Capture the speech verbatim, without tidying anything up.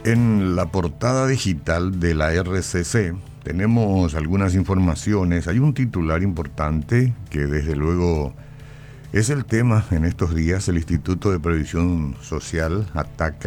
En la portada digital de la R C C tenemos algunas informaciones. Hay un titular importante que desde luego es el tema en estos días. El Instituto de Previsión Social ataca